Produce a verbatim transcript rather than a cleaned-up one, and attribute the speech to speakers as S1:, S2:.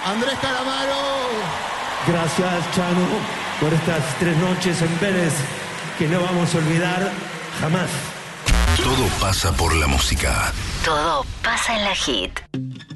S1: Andrés Calamaro.
S2: Gracias, Chano, por estas tres noches en Vélez que no vamos a olvidar jamás.
S3: Todo pasa por la música.
S4: Todo pasa en la Hit.